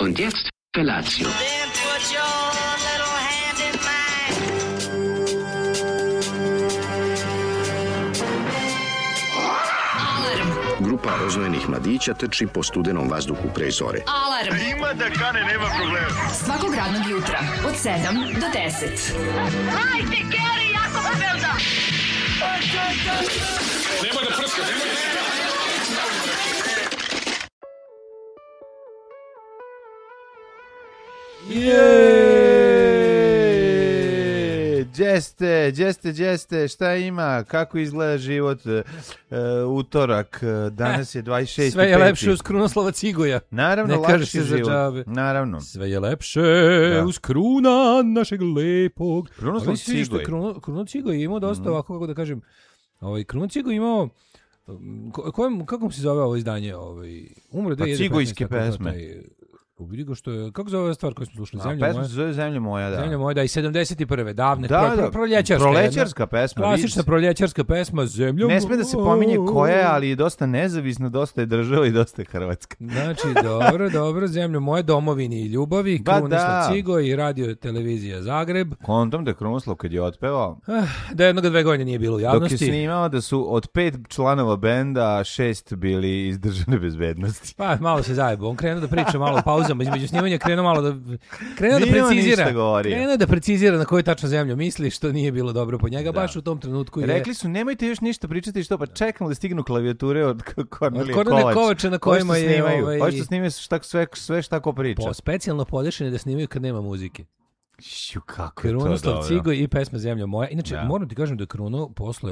Und jetzt Felatio. Then put your little hand in mine. Grupa roznojenih mladića trči po studenom vazduhu pre zore. Alarm. Ima da kane, nema problema. Svakog radnog jutra od 7 do 10. Hajde, Geri, jako se velda. Nemoj da prska, nemoj da prska. Đeste, šta ima, kako izgleda život, utorak, danas je 26. Sve je lepše uz Krunoslava Cigoja. Naravno, ne kaže lakši se za život. džabe. Naravno. Sve je lepše uz Kruna našeg lepog. Krunoslav Cigoj. Kruno Cigoj je imao dosta ovako, kako da kažem, Kruno Cigoj je imao, kako se zove ovo izdanje? Umre 2015. Cigojske pesme. Ubidi ga što je, kako zove stvar koju smo slušali? Zemlja moja. Pesma se zove Zemlja moja, da. Zemlja moja, da, i 71. davne, Da, prolećarska pesma. Klasična prolećarska pesma, Zemlja moja. Ne sme da se pominje koja je, ali je dosta nezavisna, dosta je država i dosta je Hrvatska. Znači, dobro, Zemlja moja, domovini i ljubavi, Krunoslav Cigoj i radio televizija Zagreb. Kontom da je Krunoslav kad je otpevao, da jednog 2 godine nije bilo u javnosti. dok je snimao da su od 5 članova benda 6 bili iz državne bezbednosti. Pa malo se zajebo, on krenuo da priča malo u pauzama između snimanja, krenuo da precizira na koju tačno zemlju misli, što nije bilo dobro po njega, baš u tom trenutku je. Rekli su nemojte još ništa pričati, što pa čekamo da stignu klavijature od Kornelije Kovača na kojima je Hoće da snimaju sve šta ko priča. Specijalno podešene da snimaju kad nema muzike. Kako je to Krunoslav dobro. Cigoj i pesma Zemlja moja. Inače, moram ti kažem da Kruno posle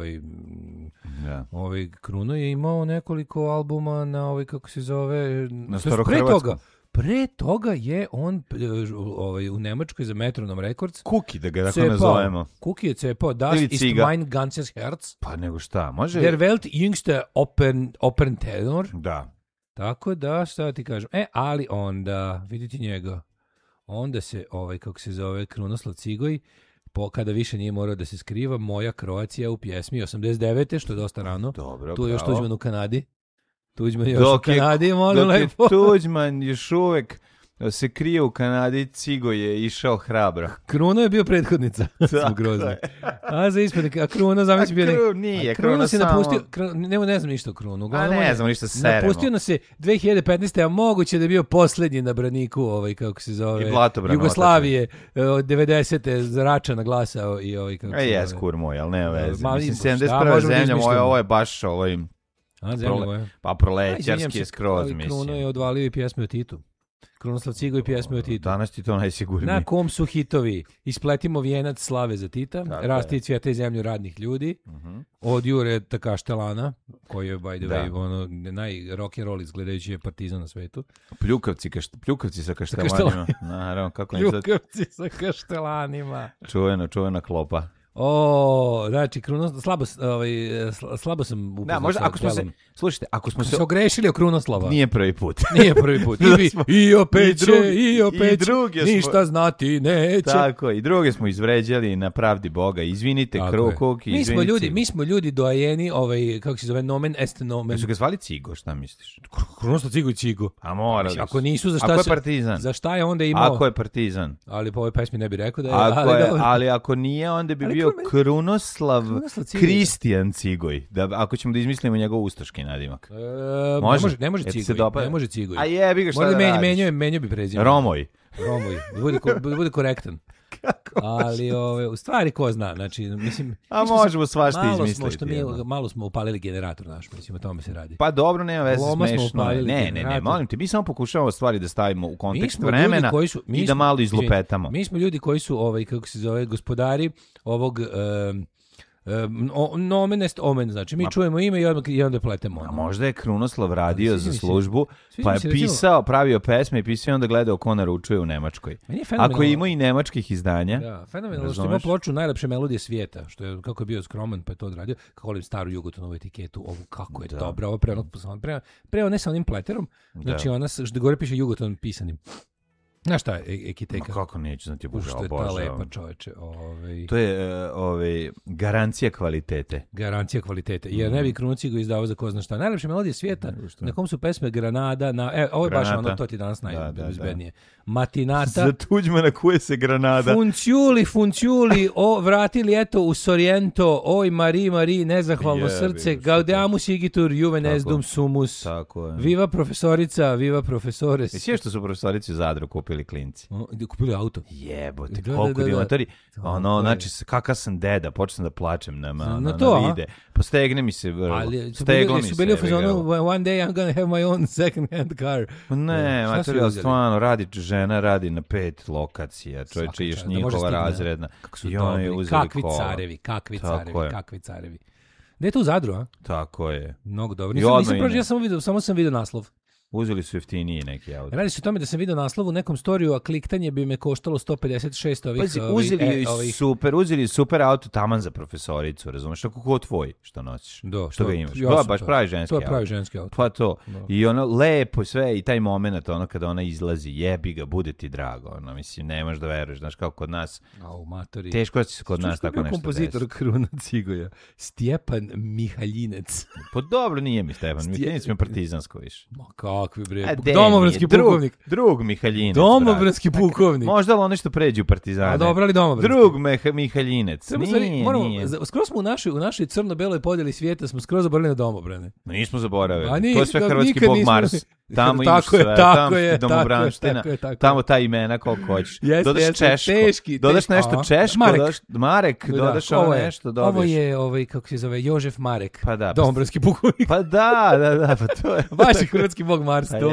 Kruno je imao nekoliko albuma na kako se zove, na starohrvatskom. Pre toga je on u Nemačkoj za Metronom Records. Kuki, da ga tako nazovemo. Kuki je cepao Das ist mein ganzes Herz. Pa nego šta, može... Der Welt jüngste Opern Tenor. Da. Tako da, šta ti kažem. Ali onda, vidite njega, onda se, kako se zove, Krunoslav Cigoj, kada više nije morao da se skriva, Moja Kroacija u pjesmi 89. što je dosta rano. Dobro, tu je još Tuđman u Kanadi. Tuđman još u Kanadi, molim lepo. Dok je Tuđman još uvek se krije u Kanadi, Cigoj je išao hrabro. Kruno je bio prethodnica. A za ispred, a Kruno zamisli bio... Nije, Kruno se napustio, ne znam ništa o Krunu. Ne znam ništa seremo. Napustio nas se 2015. a moguće da je bio posljednji na braniku, kako se zove, Jugoslavije, od 90. zračana glasao i kako se zove. Jes, kur moj, ali ne veze. Mislim, 71. zemlja moja, ovo je baš pa prolećarski je skroz, mislim. Kruno je odvalio i pjesme o Titu. Krunoslav Cigoj i pjesme o Titu. Danas ti to najsigurniji. Na kom su hitovi? Ispletimo vijenac slave za Tita, Rasti cvijeta i zemlju radnih ljudi, od Jure Kaštelana, koji je, by the way, naj-rock-and-roll izgledajući je Partizan na svetu. Pljukavci sa kaštelanima. Naravno, kako Pljukavci sa kaštelanima. Čuvena klopa. Znači, slabo sam upoznao. Da, možda ako smo se ogrešili o Krunoslava. Nije prvi put. I opet će, ništa znati neće. Tako, i druge smo izvređali na pravdi Boga. Izvinite, Krukuk, izvinite. Mi smo ljudi doajeni, kako se zove, nomen est nomen. Su ga zvali Cigo, šta misliš? Krunoslav Cigo i Cigo. A mora. Ako nisu, ako je Partizan. Za šta je onda imao? Ako je Partizan. Ali po ovoj pesmi ne bi rekao da je. Ali ako nije, onda bi bio Krunoslav Kristijan Cigoj. Ako ćemo da izmislimo njegov ustaški nadimak. Ne može Cigoj. A jebi ga, šta da radiš? Menjao bi prezime. Romoj. Da bude korektan. Ali u stvari ko zna, znači mislim, možemo svašta izmisliti. Malo smo upalili generator naš, mislim o tome se radi. Pa dobro, nema veze, smešno. Ne, molim te, mi samo pokušavamo stvari da stavimo u kontekst vremena i da malo izlupetamo. Mi smo ljudi koji su kako se zove, gospodari ovog nomen est omen, znači mi čujemo ime i onda pletemo. A možda je Krunoslav radio za službu, pa je pravio pesme i pisao i onda gledao ko naručuje u Nemačkoj. Ako ima i nemačkih izdanja. Da, fenomenalno što ima ploču najlepše melodije svijeta, što je, kako je bio skroman, pa je to odradio, kako volim staru Jugotonovu etiketu, ovu kako je dobra, ovo pre ne sa onim pleterom, znači ona, što gore piše Jugoton pisanim. Znaš šta, Ekiteka? Kako neću, znači, Što je ta lepa, čoveče. To je garancija kvalitete. Garancija kvalitete. Jer ne bi Kruno Cigo izdavao za ko zna šta. Najlepše melodije svijeta, na kom su pesme Granada, ovo je baš ono, to ti danas najbezbednije. Matinata. Za Tuđmana kuje se Granada. Funciuli, vratili eto u Sorrento, oj Mari, nezahvalno srce, Gaudeamus igitur, juven esdum sumus. Tako je. Viva profesorica, viva profesores. Sve što su profesorici u Zadru kupili klinci. Kupili auto. Jebote, koliko divatori. Znači, kakav sam deda, počeo sam da plačem na to, vide. Postegne mi se, steglo mi se. Su bili u fazonu, one day I'm gonna have my own second hand car. Ne, materijal, stvarno, žena radi na 5 lokacija, čovječe, još njihova razredna. Kako su dobri, kakvi carevi. Gde je to u Zadru, a? Tako je. Mnogo dobro. Nisam prođe, samo sam vidio naslov. Uzeli su jeftiniji neki auto. Radi se o tome da sam vidio naslov u nekom storiju, a kliktanje bi me koštalo 156 uzeli super auto taman za profesoricu, razumeš? Kako tvoj što nosiš? Što ga imaš? Baš pravi ženski auto. To je pravi ženski auto. Pa to. I ono lepo sve i taj moment, ono kada ona izlazi, jebi ga, bude ti drago. Ono, mislim, nemaš da veruješ, znaš kako kod nas. Teško se kod nas tako nešto desi. Kompozitor Kruna Cigoja. Stjepan Mihaljinec. Pa dobro, nije mi Stjepan Mihaljinec, mi partizansko više. Kakvi bre, domobranski pukovnik. Drug Mihaljinec. Domobranski pukovnik. Možda ono što pređe u partizane. A dobro, ali domobranski. Drug Mihaljinec. Nije. Skoro smo u našoj crno-beloj podjeli svijeta smo skoro zaboravili na domobrane. Nismo zaboravili. To je sve hrvatski bog Mars. Tamo imaš sve, tamo je domobranština, tamo ta imena koliko hoćeš. Dodaš češko, dodaš nešto češko, Marek, dodaš ovo nešto, dobiješ. Ovo je, kako se zove, Jožef Marek, pa domobranski pukovnik. Pa da, pa to je. Baš je hrvatski bog Mars, to.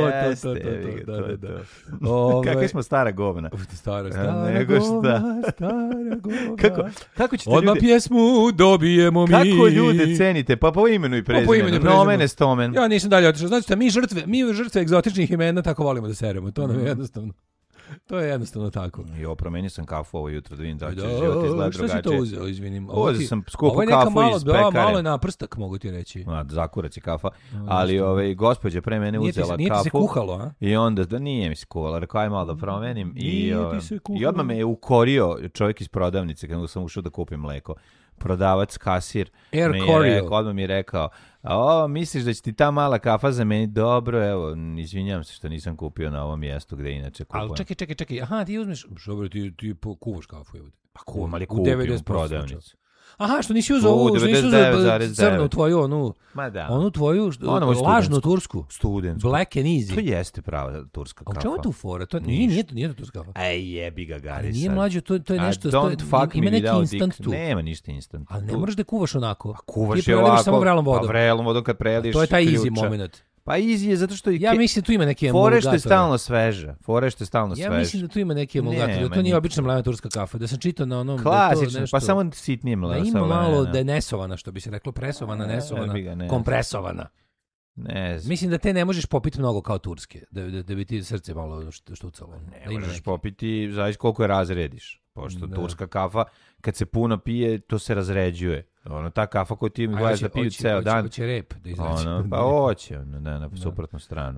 Kakvi smo stara govna. Stara govna. Kako ćete ljudi... Odmah pjesmu dobijemo mi. Kako ljude cenite, pa po imenu i prezimenu. Nomene stomen. Ja nisam dalje otišao. Znači, mi žrtve egzotičnih imena tako volimo da seremo. To nam je jednostavno. To je jednostavno tako. Jo, promenio sam kafu ovo jutro da vidim da će život izgleda drugačije. Što si to uzeo, izvinim? Uzeo sam skupu kafu iz pekare. Malo je naprstak, mogu ti reći. Zakurac je kafa. Ali gospođa pre mene uzela kafu. Nije ti se kuhalo, a? I onda, nije mi se kuhalo, rekao aj malo da promenim. I odmah me je ukorio čovjek iz prodavnice kada sam ušao da kupim mleko. Prodavac, kasir, odmah mi je rekao, misliš da će ti ta mala kafa zameniti? Dobro, evo, izvinjam se što nisam kupio na ovom mjestu gde inače kupujem. Ali čekaj, aha, ti uzmeš, dobro, ti kuvaš kafu. Pa kuvam, ali kupim u prodavnicu. Aha, što nisi uzeo crnu tvoju, onu tvoju lažnu tursku. Studentsku. Black and easy. To jeste prava turska kafa. A u čemu je tu fora? Nije to turska kafa. Jebi ga, Gari. Nije mlađo, to je nešto, ima neki instant tu. Nema ništa instant. Ali ne moraš da kuvaš onako. Kuvaš je ovako. Samo vrelom vodom. Pa vrelom vodom kad preliš. To je taj easy moment. Pa easy je zato što... Ja mislim da tu ima neki emulgator. Forešt je stalno sveža. Ja mislim da tu ima neki emulgator. Da to nije obična mlada turska kafa. Da sam čitao na onom... Klasično, pa samo sitnije mlada. Da ima malo denesovana, što bi se reklo. Presovana, nesovana, kompresovana. Mislim da te ne možeš popiti mnogo kao turske. Da bi ti srce malo štucalo. Ne možeš popiti, zavisi koliko je razrediš. Pošto turska kafa, kad se puno pije, to se razređuje. Ta kafa koju ti mi gledaš da piju ceo dan. Hoće rep da izađe. Pa hoće, na suprotnu stranu.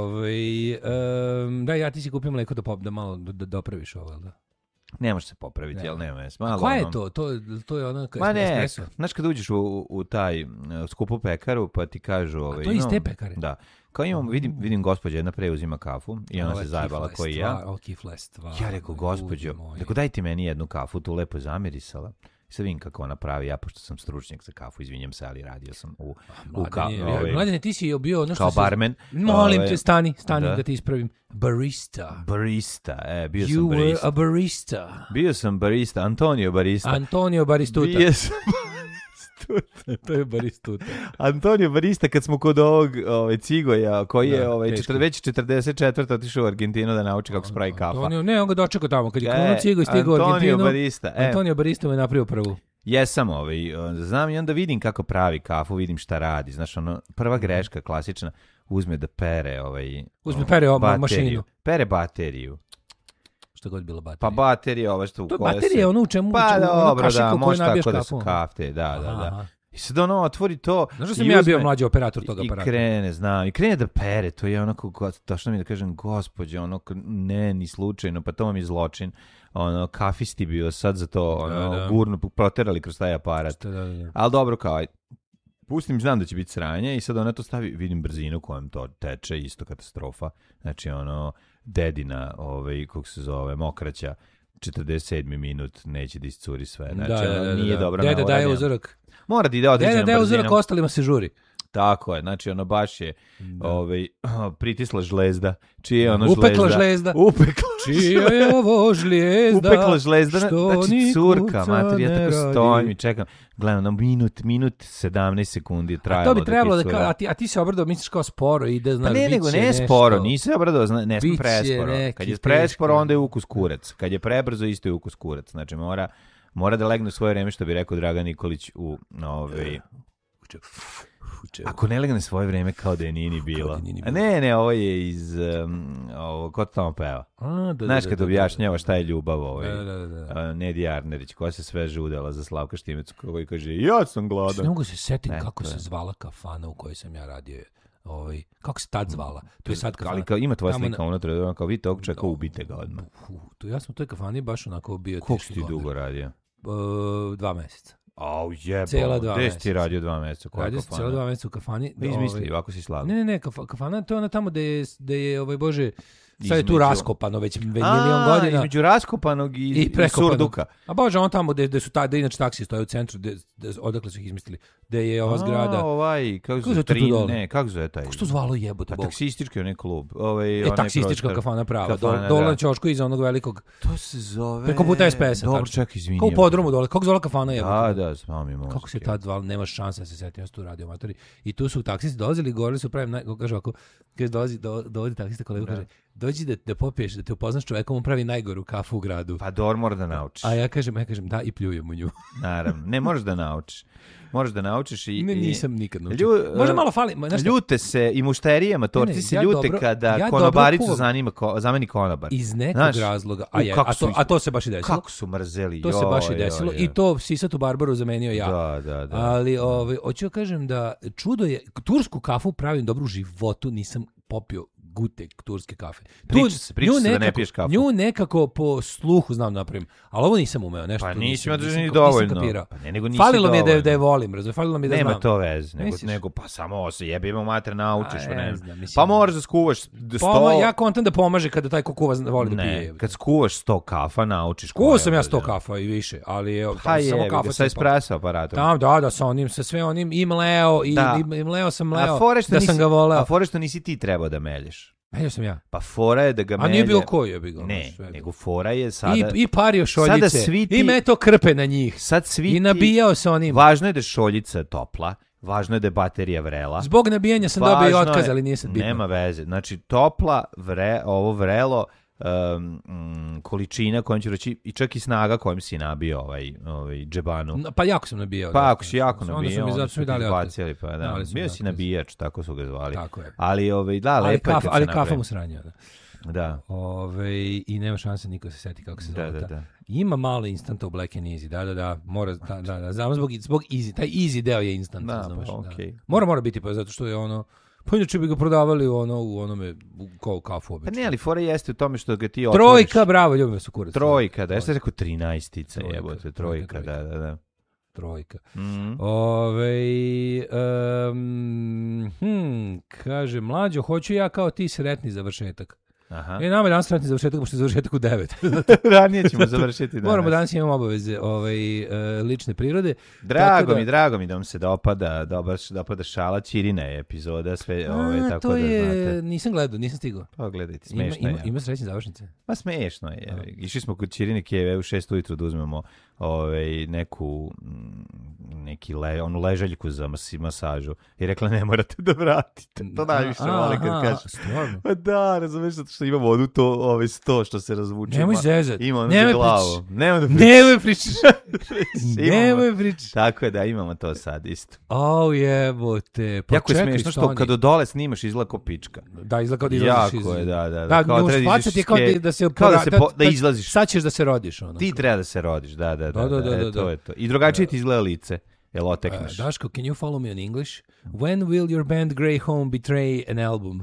Da, ja ti si kupim mleko da malo dopraviš ovo, da? Ne može se popraviti, ali nema jes. A koja je to? To je ono espresso? Znaš kad uđeš u taj skupu pekaru, pa ti kažu... A to je iz te pekare? Da. Kao imam, vidim gospođa jedna preuzima kafu i ona se zajebala ko i ja. Ja rekao, gospođo, daj ti meni jednu kafu, tu lepo zamirisala. Sad vidim kako ona pravi, ja pošto sam stručnjak za kafu, izvinjam se, ali radio sam u Mladene, ti si bio... Kao barmen. Molim te, stani da ti ispravim. Barista, bio sam barista. You were a barista. Bio sam barista, Antonio Baristuta. To je Baristuta. Antonio Barista, kad smo kod ovog Cigoja, koji je već 44. otišao u Argentinu da nauči kako se pravi kafa. On ga dočekao tamo. Kad je Kruno Cigoj stigao u Argentinu, Antonio Barista me napravio prvu. Jesam znam i onda vidim kako pravi kafu, vidim šta radi. Znaš, prva greška, klasična, uzme da pere mašinu. Pere bateriju. Što god bilo baterija. Pa baterija ova što u koje se... To je baterija ono u čemu pa dobro, kašiku može nabiješ tako kafu. Da su kafte, da. I sad ono otvori to. Znaš da sam ja bio mlađi operator tog aparata? I krene da pere, to je onako, tačno mi da kažem, gospođe, ono, ne, ni slučajno, pa to vam je zločin. Ono, kafisti bio sad za to, ono, gurno, proterali kroz taj aparat. Ali dobro, kao, pustim, znam da će biti sranje i sad ona to stavi, vidim brzinu kojom to teče, isto katastrofa. Znači, ono, dedina, kako se zove, mokraća, 47. minut, neće da iscuri sve. Znači, nije dobro navodanje. Deda daje uzorak. Mora da ide određenom brzinom. Deda daje uzorak, ostalima se žuri. Tako je, znači ono baš je pritisla žlezda. Čije je ono upekla žlezda? Čija je ovo žlijezda? Upekla žlezda, znači curka, mater, ja tako stojim i čekam. Gledam, minut 17 sekundi trajalo. A to bi trebalo da a ti se obradao, misliš kao sporo ide, znaš, biće nešto. Ne sporo, nisi se obradao, ne smo presporo. Kad je presporo, onda je ukus kurac. Kad je prebrzo, isto je ukus kurac. Znači mora da legne u svoje vreme, što bi rekao Dragan Nikolić u ako ne legne svoje vreme kao da je nije ni bilo. A ne, ovo je iz ko to tamo peva. Znaš kad objašnjava šta je ljubav Nedi Arnerić, koja se sve žudela za Slavka Štimecu, koji kaže, ja sam gladan. Ne mogu se setiti kako se zvala kafana u kojoj sam ja radio. Kako se tad zvala? To je sad kafana. Ali ima tvoja slika unutra, kao vidite ovog čeka, ubite ga odmah. Ja sam u toj kafani baš onako bio. Koliko si ti dugo radio? 2 meseca. Cela 2 meseca. Gde si ti radio 2 meseca? Radio sam cela 2 meseca u kafani. Izmisli, ovako si slavio. Ne, kafana, to je ona tamo gde je Bože, sad je tu raskopano već milion godina. Između raskopanog i surduka. A Bože, on tamo gde su da inače taksi stoje u centru, odakle su ih izmislili, gde je ova zgrada. Kako zove taj? Kako se to zvalo, jebote? Taksistički onaj klub. Taksistička kafana prava. Dole na ćošku iza onog velikog. To se zove... Preko puta SPS-a. Dobro, čak, izvinjam. Kao u podrumu dole. Kako zvala kafana, jebote? Da, znam mi možda. Kako se tad zvala, nemaš šanse da se setim, ja sam tu radio amatori. I tu su taksisti dolazili, govorili su pravim, kaže ovako, kaže dolazi taksista kolegu, kaže, dođi da popiješ, da te upoznaš čovekom, on pravi najgoru kafu u gradu. Pa dobro, mora da naučiš. A ja kažem, da, i pljujem u nju. Naravno, ne, moraš da naučiš. Moraš da naučiš i... Ne, nisam nikad naučio. Može malo fali... Ljute se i mušterije, matorci se ljute kada konobaricu zameni konobar. Iz nekog razloga. A to se baš i desilo. Kako su mrzeli. To se baš i desilo. I to Sisatu Barbaru zamenio ja. Da. Ali, hoću kažem da čudo je... Tursku kafu pravim dobro u životu, nisam popio gutek turske kafe. Priča se da ne piješ kafu. Nju nekako po sluhu znam napravim, ali ovo nisam umeo. Nešto pa nisam ni dovoljno. Pa nego nisi falilo mi je da je volim, falilo mi je da znam. Nema to veze, nego pa samo se jebimo mater naučiš. Pa moraš da skuvaš 100... Ja kontam da pomaže kada taj ko kuva voli da pije. Ne, kad skuvaš 100 kafa naučiš. Kuvao sam ja 100 kafa i više, ali samo kafa sa espresso aparatom. Da, sa onim, sa sve onim i mleo, i mleo sam da sam ga voleo. A fore što nisi ti trebao da melješ. Melio sam ja. Pa fora je da ga melje... A nije bilo ko je bilo. Ne, nego fora je sada... I pario šoljice. I meto krpe na njih. Sad sviti... I nabijao se onim. Važno je da je šoljica topla. Važno je da je baterija vrela. Zbog nabijanja sam dobio i otkaz, ali nije sad bitno. Nema veze. Znači, topla, ovo vrelo, količina kojom ću reći i čak i snaga kojom si nabio ovaj džebanu. Pa jako sam nabijao. Pa ako si jako nabijao, onda su mi dali izbacili, pa da. Bio si nabijač, tako su ga zvali. Tako je. Ali lepo je. Ali kafa mu sranja, da. I nema šanse niko se seti kako se zove. Da. Ima malo instanta u Black and Easy. Da. Mora znam zbog easy, taj easy deo je instant, znaš. Okay. Mora biti pa zato što je ono. Pa inače bi ga prodavali u onome kao kafu obično. Pa ne, ali fora jeste u tome što ga ti otvoriš. Trojka, bravo, ljubim vas u kurac. Trojka, da, jeste rekao 13-ica, jebote, trojka, da. Trojka. Kaže, mlađo, hoću ja kao ti sretni završetak. Aha. Nama je danas sretni završetak, pošto je završetak u 9. Ranije ćemo završiti danas. Moramo danas imamo obaveze lične prirode. Drago mi da vam se dopada šala Ćirina je epizoda, sve tako to da je, znate. Nisam gledao, nisam stigao. Pa gledajte, smešno je. Ima srećne završnice. Pa smešno je. Išli smo kod Ćirine Kijeve u 6 ujutru da uzmemo onu ležaljku za masažu i rekla ne morate da vratite. To najviše voli kad kaže. Stvarno? Pa da, razumeš što imamo onu sto što se razvuče. Nemoj zezat. Ima ono za glavu. Nemoj pričaš. Nemoj pričaš. Tako je da, imamo to sad isto. Jebote. Pa jako je smiješno što kad dole snimaš izgleda ko pička. Da, izgleda kao da izlaziš iz... Jako je, da. Da, facat je kao da izlaziš. Sad ćeš da se rodiš. Ti treba da se rodiš, da. To je to. I drugačije ti izgleda lice. Jel otekneš? Daško, can you follow me in English? When will your band Grey Home betray an album?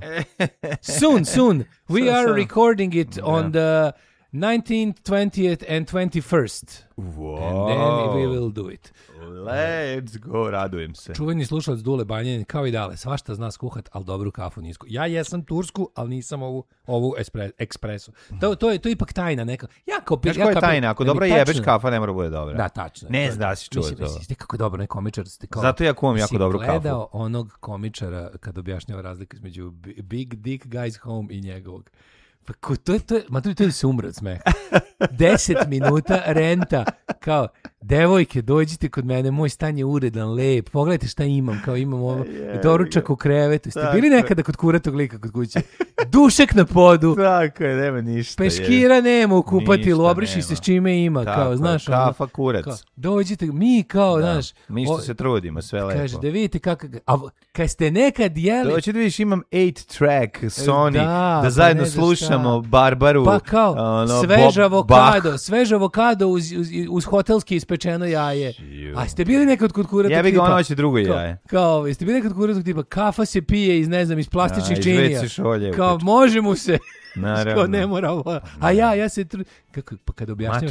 Soon. We are recording it on the 19th, 20th and 21st. Wow. And then we will do it. Let's go, radujem se. Čuveni slušalac Dule Banjanin, kao i Dale, svašta zna skuhat, ali dobru kafu nisku. Ja jesam tursku, ali nisam ovu ekspresu. To je ipak tajna neka. Znaš koja je tajna? Ako dobra jebeš kafa, ne mora bude dobra. Da, tačno. Ne zna si čuo to. Mislim, kako je dobro, ne komičar. Zato ja kuvam jako dobru kafu. Si gledao onog komičara kad objašnjava razliku između Big Dick Guys Home i njegovog. Pa to je se umre od smeha. 10 minuta renta, kao, devojke, dođite kod mene, moj stan je uredan, lep, pogledajte šta imam, kao imam ovo, doručak u krevetu. Ste bili nekada kod kuratog lika kod kuće? Dušek na podu. Tako je, nema ništa. Peškira nema u kupatilu, obriši se s čime ima, tako kao, znaš. Kafa, kurac. Kao, dođite, mi kao, znaš. Mi što se trudimo, sve lepo. Kaže, da vidite kako, a kad ste nekad jeli... Doći da vidiš, imam 8-track Sony, da zajedno slušamo Barbaru. Pa kao, svež avokado uz hotelski ispečeno jaje. A ste bili nekad kod kuratog tipa? Jebi ga, ono hoće drugo jaje. Kao, jeste bili nekad kod kuratog tipa, kafa se pije iz plastičnih činija. Kao, može mu se. Naravno. Ne mora ovo. A ja se kako pa kad objašnjavam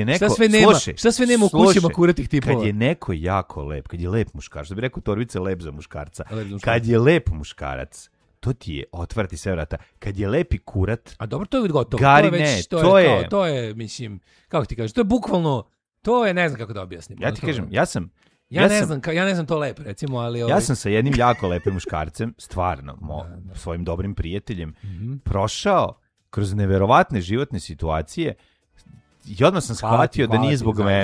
šta sve nema u kućima kuratih tipova. Kad je neko jako lep, kad je lep muškarac, što bi rekao Torvica, lep za muškarca. Kad je lep muškarac, to ti je otvrti sve vrata. Kad je lepi kurat... A dobro, to je gotovo. Gari, to je, mislim, kako ti kažeš, to je bukvalno, to je, ne znam kako da objasnim. Ja ti kažem, ja ne znam to lepo, recimo, ali... Ja sam sa jednim jako lepim muškarcem, stvarno, svojim dobrim prijateljem, prošao kroz neverovatne životne situacije i odmah sam shvatio da nije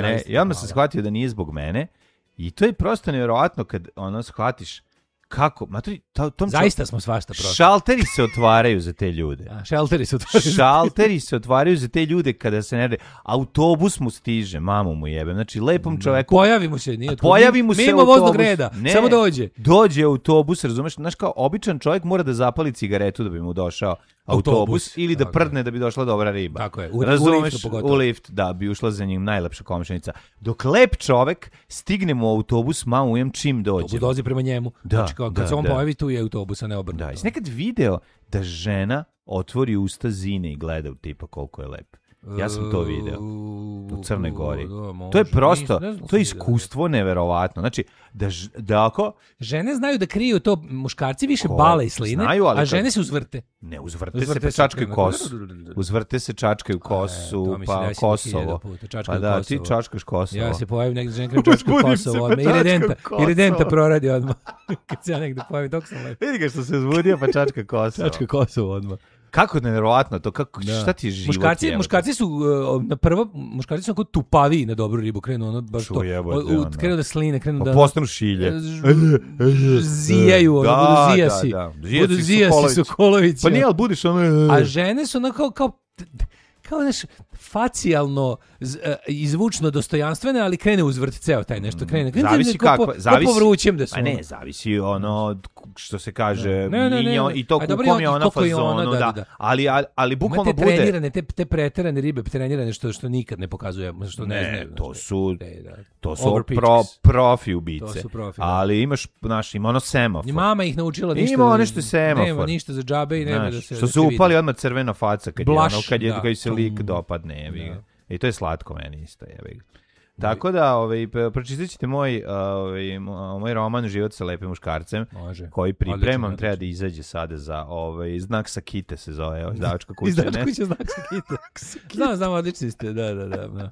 zbog mene. I to je prosto neverovatno kad shvatiš kako, zaista smo svašta prošli. Šalteri se otvaraju za te ljude. Šalteri se otvaraju za te ljude kada se ne... Autobus mu stiže, mamu mu jebem. Znači, lepom čoveku... Pojavi mu se mimo voznog reda, samo dođe. Dođe autobus, razumeš? Znaš, kao običan čovjek mora da zapali cigaretu da bi mu došao autobus ili da prdne da bi došla dobra riba. Tako je, u lift, da bi ušla za njim najlepša komšinica. Dok lep čovek stigne mu autobus, mamu ujem čim dođe. Autobus dođe prema njemu. Znači, kad se on pojavi, tu je autobus, a ne obrnuto. Da, jesi nekad video da žena otvori usta zine i gleda u tipa koliko je lep? Ja sam to video u Crnoj Gori. To je prosto, to je iskustvo neverovatno. Znači, da ako... Žene znaju da kriju to, muškarci više bale i sline, a žene se uzvrte. Ne, uzvrte se pa čačkaju kosu. Uzvrte se čačkaju kosu, pa Kosovo. Pa da, ti čačkaš Kosovo. Ja se pojavim negdje, žena kriju čačkaju Kosovo, i redenta proradi odmah. Kad se ja negdje pojavim, dok sam lep. Vidi ga što se uzbudio, pa čačka Kosovo. Čačka Kosovo odmah. Kako nevjerovatno to, šta ti je život? Muškarci su muškarci su onako tupaviji na dobru ribu, krenu ono baš to. Krenu da sline, krenu da postanu šilje. Zijaju, budu zijasi. Budu zijasi Sokolović. Pa nije, ali budiš ono... A žene su onako kao naš facijalno i zvučno dostojanstvene, ali krene uzvrt ceo taj nešto. Zavisi kako. Zavisi povrućem da su. A ne, zavisi ono što se kaže i to kukom je ona fazonu, da. Ali bukvalno bude... Te preterane ribe, trenirane što nikad ne pokazuje, što ne znaju. To su profi ubice. Ali imaš, ima ono semafor. Mama ih naučila ništa. Ima ono što je semafor. Nema ništa za džabe i nema da se... Što su upali odmah crvena faca kad se lik dopadne. I to je slatko meni isto. Tako da, pročitat ćete moj roman Život sa lepim muškarcem, koji pripremam, treba da izađe sada za Znak sa kite se zove, izdavačka kuća. Izdavačka kuća Znak sa kite. Znam, odlični ste, da.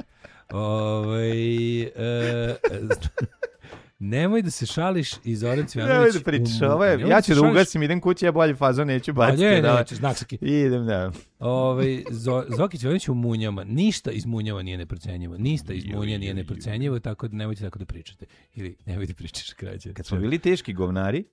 Nemoj da se šališ i Zoran Cvjanović. Nemoj da pričaš, ja ću da ugasim, idem kući, ja bolji fazon neću baciti. Neću, znak sa kite. Idem, da. Zoki Cvjanović u Munjama, ništa iz Munjama nije neprocenjivo, nije neprocenjivo, tako da nemojte tako da pričate. Ili nemojte pričaš krađe. Kad smo bili teški govnari,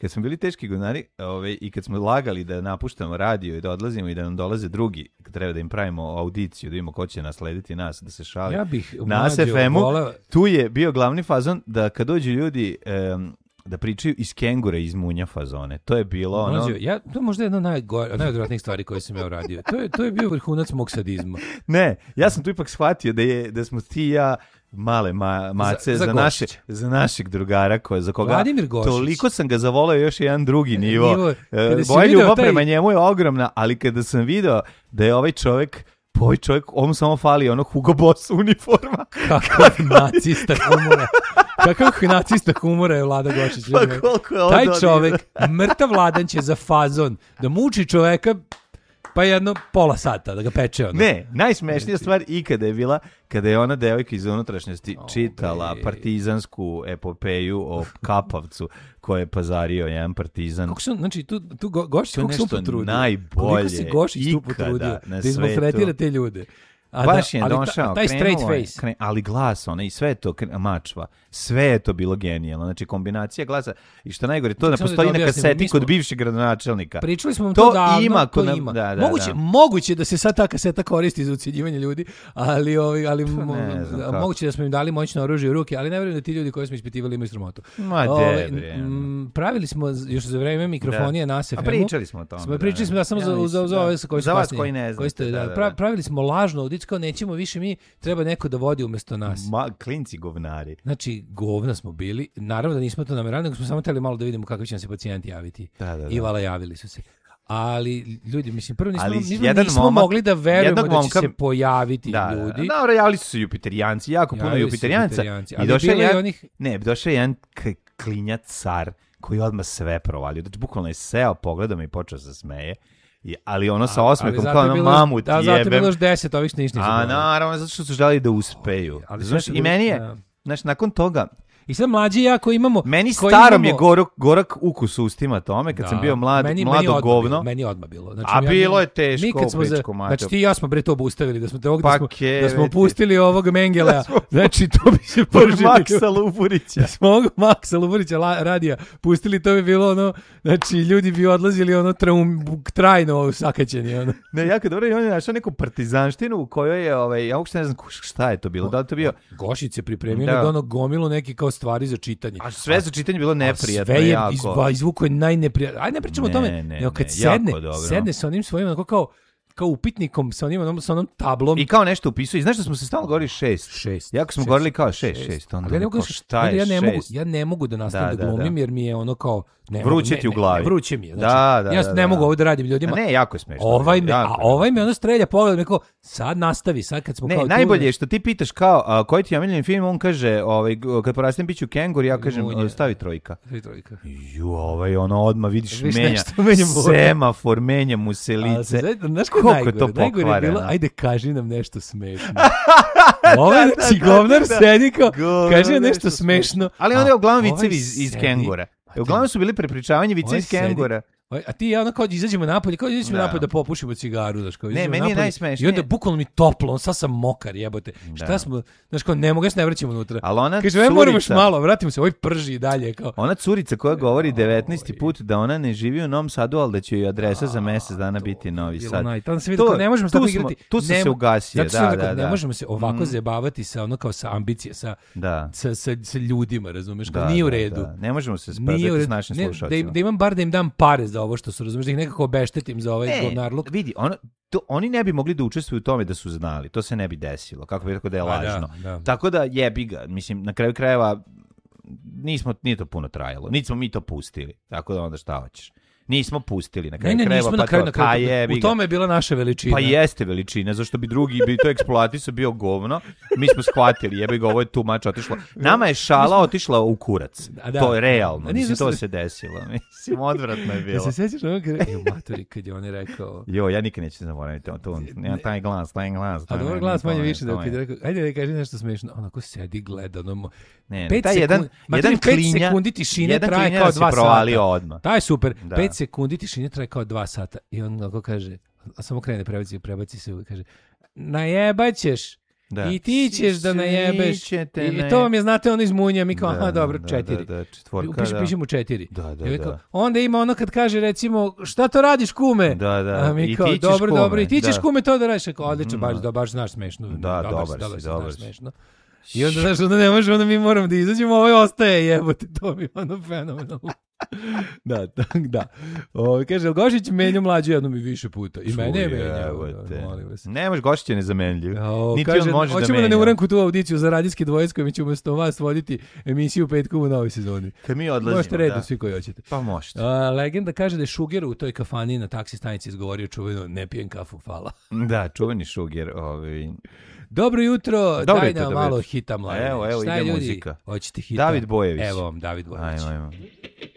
i kad smo lagali da napuštamo radio i da odlazimo i da nam dolaze drugi, kad treba da im pravimo audiciju, da vidimo ko će naslediti nas, da se šali. Ja bih na FM-u, tu je bio glavni fazon da kad dođu ljudi da pričaju iz Kengure iz Munja fazone. To je bilo ono... To je možda jedna najodvratnijih stvari koje sam ja uradio. To je bio vrhunac mog sadizma. Ne, ja sam tu ipak shvatio da smo ti i ja male mace za našeg drugara za koga Vladimir Gošić. Toliko sam ga zavoleo još jedan drugi nivo. Moja ljubav prema njemu je ogromna, ali kada sam video da je ovaj čovjek, on samo fali ono Hugo Boss uniforma. Kakav nacista humora. Kakav nacista humora je Vlada Gošić. Pa koliko je taj čovjek, mrtav Vladan će za fazon da muči čoveka pa jedno pola sata da ga peče ono. Ne, najsmešnija stvar ikada je bila kada je ona devojka iz unutrašnjosti čitala partizansku epopeju o Kapavcu koje je pazario jedan partizan. Kako se, znači, tu Gošić kako se potrudio. Najbolje se Gošić tu potrudio da izmofretira te ljude. Baš je došao, taj straight face. Ali glas, i sve je to mačva, sve je to bilo genijalno, znači kombinacija glasa i što najgore, to ne postoji na kaseti kod bivšeg gradonačelnika. Pričali smo vam to davno, ima, to ima. Moguće da se sad ta kaseta koristi za ucijenjivanje ljudi, ali moguće da smo im dali moćno oružje u ruke, ali ne vjerujem da ti ljudi koji smo ispitivali imaju sramotu. Pravili smo još za vreme mikrofonije na SFM-u. Pričali smo o tome. Pričali smo samo za ove koji su za vas koji ne znate. Pravili smo lažno audit, kao nećemo više mi, treba neko da vodi umjesto nas. Klinci govnari. Znači, govna smo bili. Naravno da nismo to namerali, nego smo samo htjeli malo da vidimo kakvi će nam se pacijenti javiti. I vala javili su se. Ali ljudi, mislim, prvo nismo mogli da verujemo da će se pojaviti ljudi. Dobro, javili su se Jupiterijanci, jako puno Jupiterijanca. I došao je jedan klinjac car koji odmah sve provalio. Znači, bukvalno je seo, pogledao me i počeo se smeje. Ali ono sa osmehom kao ono mamut jebem. Zato je bilo još 10 ovih što ništa. Naravno, zato što su želeli da uspeju. I meni je, znači, nakon toga I sad mlađi ja koji imamo... Meni starom je gorak ukus u ustima tome, kad sam bio mlado govno. Meni odmah bilo. Znači, a bilo je teško u pičku mater. Znači ti i ja smo bre to obustavili, da smo pustili ovog Mengela. Znači to bi se poživio. Maksa Luburića. Smo ovog Maksa Luburića radija pustili, to bi bilo ono, znači ljudi bi odlazili ono trajno sakaćeni. Ono. Ne, jako dobro, i on je našao neku partizanštinu u kojoj je, ja uopšte ne znam šta je to bilo, da li to bio... Gošić je pripremio da ono gomilu neki kao stvari za čitanje. A sve za čitanje bilo neprijatno. Sve je jako. izvuko je najneprijatno. Ajde ne pričamo o tome. Nego kad sedne sa onim svojim kao upitnikom sa onom tablom. I kao nešto upisuje. I znaš da smo se stalno govorili 6. Jako smo govorili kao 6. Onda šta je 6? Ja ne mogu da nastavim da glumim jer mi je ono kao... Vruće ti u glavi. Vruće mi je. Znači, ja ne mogu ovo da radim ljudima. Ne, jako je smešno. Ovaj me ono strelja pogled, kao, sad nastavi, sad kad smo kao... Ne, najbolje je što ti pitaš kao, koji ti je omiljeni film, on kaže, kad porastem bit ću kengur, ja kažem, stavi trojka. Ono odmah vidiš menja semafor, menja mu se lice. Znaš ko je najgore je bilo? Ajde, kaži nam nešto smešno. Ovaj govnar sedi kao, kaži nam nešto smešno. Ali onda je uglavnom vicevi iz kengura. Uglavnom su bili prepričavanje vice iz kengura. A ti ja ono kao izađemo napolje, da popušimo cigaru, znaš kao. Ne, meni je najsmešnije. I onda bukvalno mi toplo, on sad sam mokar, jebote. Šta smo, znaš kao, ne mogu, ja se ne vraćam unutra. Ali ona kaže, curica... moramo još malo, vratimo se, prži i dalje. Kao. Ona curica koja govori 19. put da ona ne živi u Novom Sadu, ali da će joj adresa za mjesec dana biti Novi Sad. Tamo se vidi, ne možemo tako igrati. Tu se ugasio, ne možemo se ovako zabavati sa ono kao sa ambicije, sa ljudima, razumeš, kao nije u redu. Ne možemo se spredati s našim slušalcima. Da imam bar da im dam pare za ovo što su, razumeš, da ih nekako obeštetim za ovaj govnarluk. Vidi, oni ne bi mogli da učestvuju u tome da su znali, to se ne bi desilo, kako bi rekao da je lažno. Tako da jebi ga, mislim, na kraju krajeva nije to puno trajalo, niti smo mi to pustili, tako da onda šta hoćeš. Nismo pustili na kraju krajeva, u tome je bila naša veličina. Pa jeste veličina, zašto bi drugi bi to eksploatisao, bio govno. Mi smo shvatili, jebi ga, ovo je tu mač otišlo. Nama je šala otišla u kurac. To je realno, mislim, to se desilo. Mislim, odvratno je bilo. Ja se sjećaš ono maturi, kad je on je rekao... Ja nikad neću zaboraviti to. Taj glas. A dobro glas manje više, da kad je rekao, ajde da kaži nešto smešno. Onako sedi, gleda, ono... 5 sekundi tišine traje kao 2 sata. Taj je super. 5 sekundi tišine traje kao 2 sata. I on ako kaže, a samo krene prebaci se, kaže, najebaćeš. I ti ćeš da najebeš. I to vam je, znate, ono iz Munja. Mi kao, aha, dobro, 4. Pišemo 4. Onda ima ono kad kaže, recimo, šta to radiš, kume? A mi kao, dobro, i ti ćeš kume to da radiš. Odlično, baš znaš smešno. Dobar si. I onda, znaš, onda ne možemo, onda mi moramo da izađemo, ovo ostaje, jebote, to mi je ono fenomenalno. Da. Kaže, Gošić menja mlađu jednom i više puta. I mene je menjao. Ne može, Gošić je nezamenljiv. Niti kaže, on može da menja. Hoćemo da ne uranku tu audiciju za radijski dvojac koji ćemo umjesto vas voditi emisiju petkom u novoj sezoni. Kad mi odlazimo, možete redu svi koji hoćete. Pa možete. Legenda kaže da je Šuger u toj kafani na taksi stanici izgovorio čuveno ne pijem kafu, hvala. Da, čuveni Šuger. Dobro jutro, daj nam malo hita mladen. Evo, ide muzika. Hoćete hita? David Bojević. Evo vam, David Bojević. Ajmo.